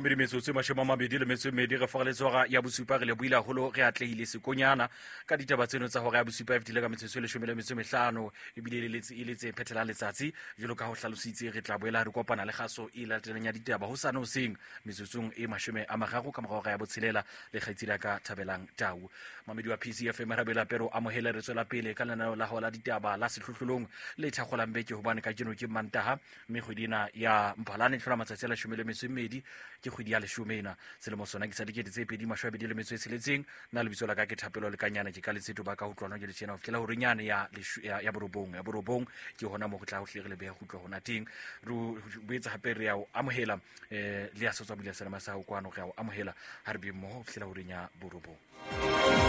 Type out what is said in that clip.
mabedi metsotso e mashome a mabedi le metso e mmedi re fogaletsega ya bosupa re le buile haholo re atlehile sekonyana ka ditaba tseno tsa hore ya bosupa e fetile ka metsotso e leshome le metso e mehlano ebile e letse phethelang letsatsi jalo ka ho hlalositse re tla boela re kopana le kgaso e latelang ya ditaba ho sane hoseng metsotsong e mashome a mararo ka morao ya botshelela le kgaitsedi ka Thabelang Tau. Mamedi wa PCFM Rabela Pero amohela re tswela pele ka lenaneo la hola ditaba la sehlohlolong le thakgolang beke hobane ka jeno ke Mantaha mme kgwedina ya Mphalane hlola matsatsi a leshome le metso e mmedi ke kgwedi ya leshomena selemo sona ke sa dikete tse pedi mashwabedi le metso e tsheletseng na le bitso la ka ke Thapelo le Kanyana ke ka letseto ba ka utlwana ke le tjena ho fihlela ho renyane ya borobong ke hona mo go tla ho hle le beha go utlwa hona teng re boetse hape re ya o amohela le ya sotswa bula selema sa ho kwano re ya o amohela ha re be mo ho fihlela ho renya borobong.